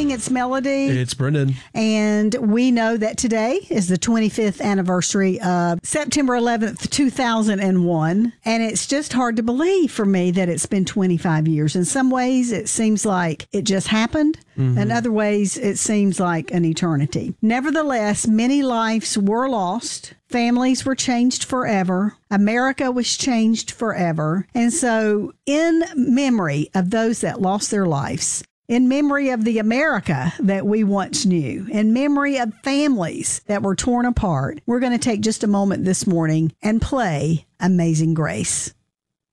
morning. It's Melody. It's Brendan. And we know that today is the 25th anniversary of September 11th, 2001. And it's just hard to believe for me that it's been 25 years. In some ways, it seems like it just happened. In other ways, it seems like an eternity. Nevertheless, many lives were lost. Families were changed forever. America was changed forever. And so, in memory of those that lost their lives, in memory of the America that we once knew, in memory of families that were torn apart, we're going to take just a moment this morning and play Amazing Grace.